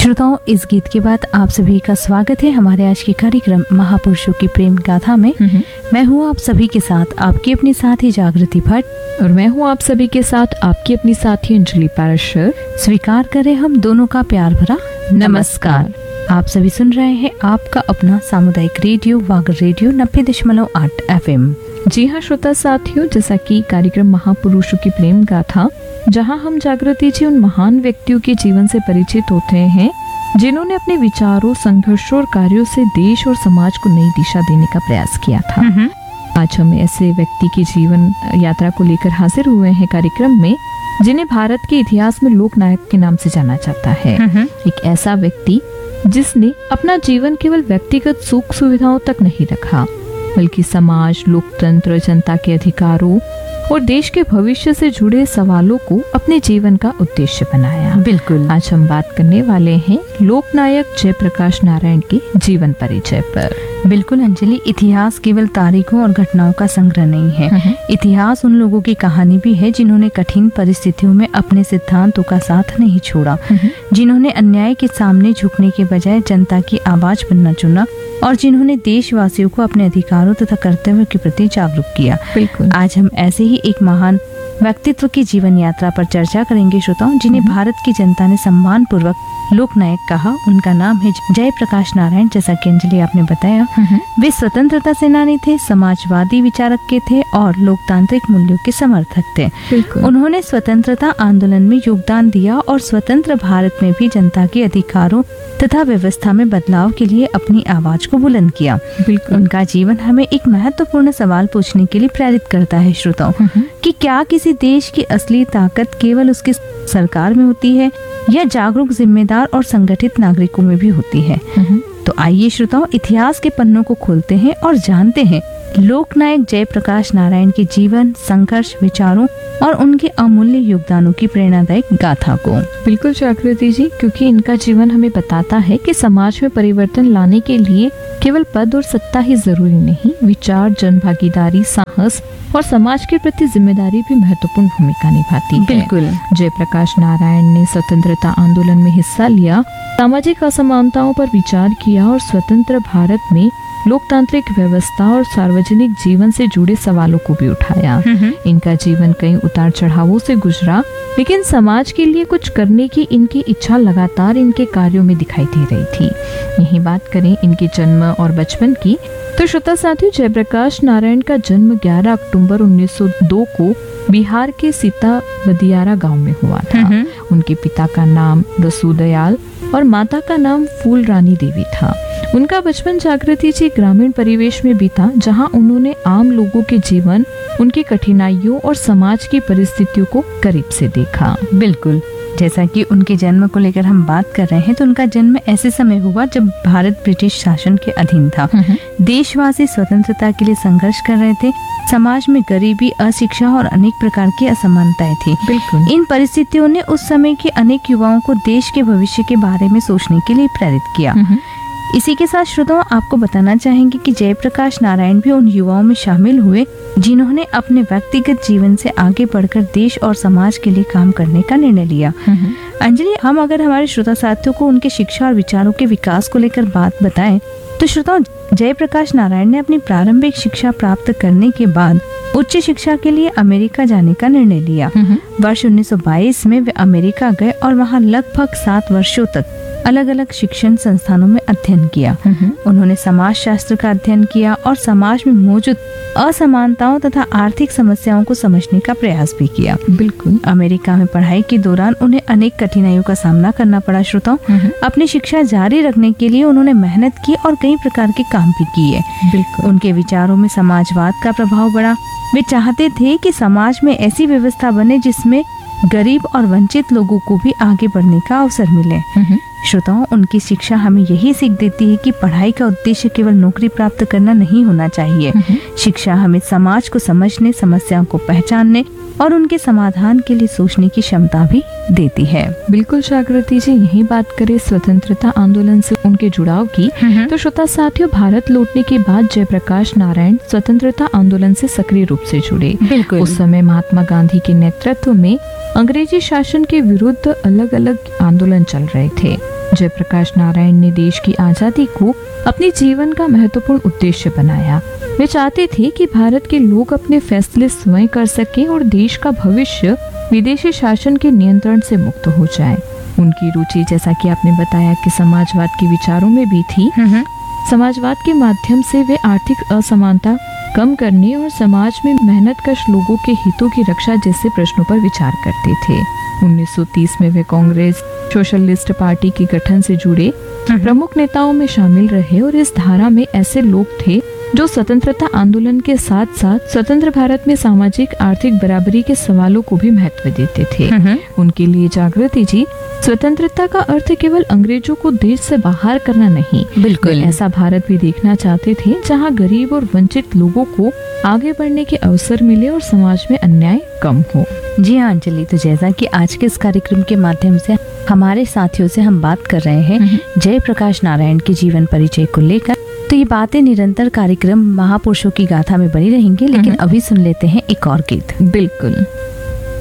श्रोताओं, इस गीत के बाद आप सभी का स्वागत है हमारे आज के कार्यक्रम महापुरुषों की प्रेम गाथा में। मैं हूँ आप सभी के साथ आपकी अपनी साथी जागृति भट्ट और मैं हूँ आप सभी के साथ आपकी अपनी साथी अंजलि पाराशर। स्वीकार करें हम दोनों का प्यार भरा नमस्कार। आप सभी सुन रहे हैं आपका अपना सामुदायिक रेडियो वागर रेडियो 90.8 FM। जी हाँ श्रोता साथियों, जैसा कि कार्यक्रम महापुरुषों की प्रेम गाथा, जहां हम जागृति जी उन महान व्यक्तियों के जीवन से परिचित होते हैं जिन्होंने अपने विचारों, संघर्षों और कार्यों से देश और समाज को नई दिशा देने का प्रयास किया था। आज हम ऐसे व्यक्ति की जीवन यात्रा को लेकर हाजिर हुए हैं कार्यक्रम में, जिन्हें भारत के इतिहास में लोक नायक के नाम से जाना जाता है। एक ऐसा व्यक्ति जिसने अपना जीवन केवल व्यक्तिगत सुख सुविधाओं तक नहीं रखा, बल्कि समाज, लोकतंत्र, जनता के अधिकारों और देश के भविष्य से जुड़े सवालों को अपने जीवन का उद्देश्य बनाया। बिल्कुल। आज हम बात करने वाले हैं लोकनायक जयप्रकाश नारायण के जीवन परिचय पर। बिल्कुल अंजलि, इतिहास केवल तारीखों और घटनाओं का संग्रह नहीं है। इतिहास उन लोगों की कहानी भी है जिन्होंने कठिन परिस्थितियों में अपने सिद्धांतों का साथ नहीं छोड़ा, जिन्होंने अन्याय के सामने झुकने के बजाय जनता की आवाज बनना चुना और जिन्होंने देशवासियों को अपने अधिकारों तथा कर्तव्यों के प्रति जागरूक किया। बिल्कुल। आज हम ऐसे ही एक महान व्यक्तित्व की जीवन यात्रा पर चर्चा करेंगे श्रोताओं, जिन्हें भारत की जनता ने सम्मान पूर्वक लोकनायक कहा। उनका नाम है जयप्रकाश नारायण। जैसा कि अंजलि आपने बताया, वे स्वतंत्रता सेनानी थे, समाजवादी विचारक के थे और लोकतांत्रिक मूल्यों के समर्थक थे। उन्होंने स्वतंत्रता आंदोलन में योगदान दिया और स्वतंत्र भारत में भी जनता के अधिकारों तथा व्यवस्था में बदलाव के लिए अपनी आवाज को बुलंद किया। उनका जीवन हमें एक महत्वपूर्ण सवाल पूछने के लिए प्रेरित करता है श्रोताओं, कि क्या किसी देश की असली ताकत केवल उसकी सरकार में होती है या जागरूक, जिम्मेदार और संगठित नागरिकों में भी होती है। तो आइए श्रोताओं, इतिहास के पन्नों को खोलते हैं और जानते हैं लोकनायक जयप्रकाश नारायण के जीवन, संघर्ष, विचारों और उनके अमूल्य योगदानों की प्रेरणादायक गाथा को। बिल्कुल जागृति जी, क्योंकि इनका जीवन हमें बताता है कि समाज में परिवर्तन लाने के लिए केवल पद और सत्ता ही जरूरी नहीं, विचार, जनभागीदारी, साहस और समाज के प्रति जिम्मेदारी भी महत्वपूर्ण भूमिका निभाती है। बिल्कुल। जयप्रकाश नारायण ने स्वतंत्रता आंदोलन में हिस्सा लिया, सामाजिक असमानताओं पर विचार किया और स्वतंत्र भारत में लोकतांत्रिक व्यवस्था और सार्वजनिक जीवन से जुड़े सवालों को भी उठाया। इनका जीवन कई उतार चढ़ावों से गुजरा, लेकिन समाज के लिए कुछ करने की इनकी इच्छा लगातार इनके कार्यों में दिखाई दे रही थी। यही बात करें इनके जन्म और बचपन की, तो श्रोता साथियों, जयप्रकाश नारायण का जन्म 11 अक्टूबर 1902 को बिहार के सीताबदियारा गांव में हुआ था। उनके पिता का नाम रसूदयाल और माता का नाम फूल रानी देवी था। उनका बचपन जागृति जी ग्रामीण परिवेश में बीता, जहां उन्होंने आम लोगों के जीवन, उनकी कठिनाइयों और समाज की परिस्थितियों को करीब से देखा। बिल्कुल। जैसा कि उनके जन्म को लेकर हम बात कर रहे हैं, तो उनका जन्म ऐसे समय हुआ जब भारत ब्रिटिश शासन के अधीन था। देशवासी स्वतंत्रता के लिए संघर्ष कर रहे थे। समाज में गरीबी, अशिक्षा और अनेक प्रकार की असमानताएं थी। बिल्कुल। इन परिस्थितियों ने उस समय के अनेक युवाओं को देश के भविष्य के बारे में सोचने के लिए प्रेरित किया। इसी के साथ श्रोताओं, आपको बताना चाहेंगे कि जयप्रकाश नारायण भी उन युवाओं में शामिल हुए जिन्होंने अपने व्यक्तिगत जीवन से आगे बढ़कर देश और समाज के लिए काम करने का निर्णय लिया। अंजलि, हम अगर हमारे श्रोता साथियों को उनके शिक्षा और विचारों के विकास को लेकर बात बताएं, तो श्रोताओं, जयप्रकाश नारायण ने अपनी प्रारंभिक शिक्षा प्राप्त करने के बाद उच्च शिक्षा के लिए अमेरिका जाने का निर्णय लिया। वर्ष 1922 में वे अमेरिका गए और वहां लगभग 7 वर्षों तक अलग अलग शिक्षण संस्थानों में अध्ययन किया। उन्होंने समाज शास्त्र का अध्ययन किया और समाज में मौजूद असमानताओं तथा आर्थिक समस्याओं को समझने का प्रयास भी किया। बिल्कुल। अमेरिका में पढ़ाई के दौरान उन्हें अनेक कठिनाइयों का सामना करना पड़ा श्रोताओं। अपनी शिक्षा जारी रखने के लिए उन्होंने मेहनत की और कई प्रकार के काम भी किए। बिल्कुल। उनके विचारों में समाजवाद का प्रभाव बढ़ा। वे चाहते थे कि समाज में ऐसी व्यवस्था बने जिसमें गरीब और वंचित लोगों को भी आगे बढ़ने का अवसर मिले। श्रोताओं, उनकी शिक्षा हमें यही सीख देती है कि पढ़ाई का उद्देश्य केवल नौकरी प्राप्त करना नहीं होना चाहिए। शिक्षा हमें समाज को समझने, समस्याओं को पहचानने और उनके समाधान के लिए सोचने की क्षमता भी देती है। बिल्कुल जागृति जी, यही बात करें स्वतंत्रता आंदोलन से उनके जुड़ाव की, तो श्रोता साथियों, भारत लौटने के बाद जयप्रकाश नारायण स्वतंत्रता आंदोलन से सक्रिय रूप से जुड़े। बिल्कुल। उस समय महात्मा गांधी के नेतृत्व में अंग्रेजी शासन के विरुद्ध अलग अलग आंदोलन चल रहे थे। जयप्रकाश नारायण ने देश की आजादी को अपने जीवन का महत्वपूर्ण उद्देश्य बनाया। वे चाहते थे कि भारत के लोग अपने फैसले स्वयं कर सकें और देश का भविष्य विदेशी शासन के नियंत्रण से मुक्त हो जाए। उनकी रुचि, जैसा कि आपने बताया, कि समाजवाद के विचारों में भी थी। समाजवाद के माध्यम से वे आर्थिक असमानता कम करने और समाज में मेहनतकश लोगों के हितों की रक्षा जैसे प्रश्नों पर विचार करते थे। 1930 में वे कांग्रेस सोशलिस्ट पार्टी के गठन से जुड़े प्रमुख नेताओं में शामिल रहे और इस धारा में ऐसे लोग थे जो स्वतंत्रता आंदोलन के साथ साथ स्वतंत्र भारत में सामाजिक आर्थिक बराबरी के सवालों को भी महत्व देते थे। उनके लिए जागृति जी स्वतंत्रता का अर्थ केवल अंग्रेजों को देश से बाहर करना नहीं, बिल्कुल ऐसा भारत भी देखना चाहते थे जहां गरीब और वंचित लोगों को आगे बढ़ने के अवसर मिले और समाज में अन्याय कम हो। जी हाँ अंजलि, तो जैसा कि आज के इस कार्यक्रम के माध्यम से हमारे साथियों से हम बात कर रहे हैं जयप्रकाश नारायण के जीवन परिचय को लेकर, तो ये बातें निरंतर कार्यक्रम महापुरुषों की गाथा में बनी रहेंगी। लेकिन अभी सुन लेते हैं एक और गीत। बिल्कुल।